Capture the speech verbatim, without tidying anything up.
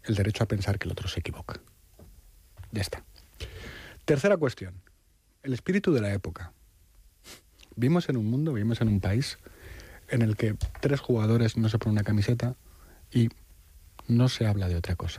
el derecho a pensar que el otro se equivoca. Ya está. Tercera cuestión. El espíritu de la época. Vivimos en un mundo, vivimos en un país en el que tres jugadores no se ponen una camiseta y no se habla de otra cosa.